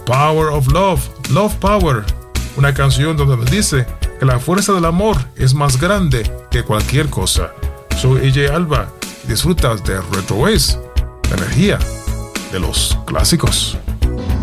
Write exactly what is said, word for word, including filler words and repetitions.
Power of Love, Love Power, una canción donde nos dice que la fuerza del amor es más grande que cualquier cosa. Soy A J Alba, disfrutas de Retro Waves, la energía de los clásicos.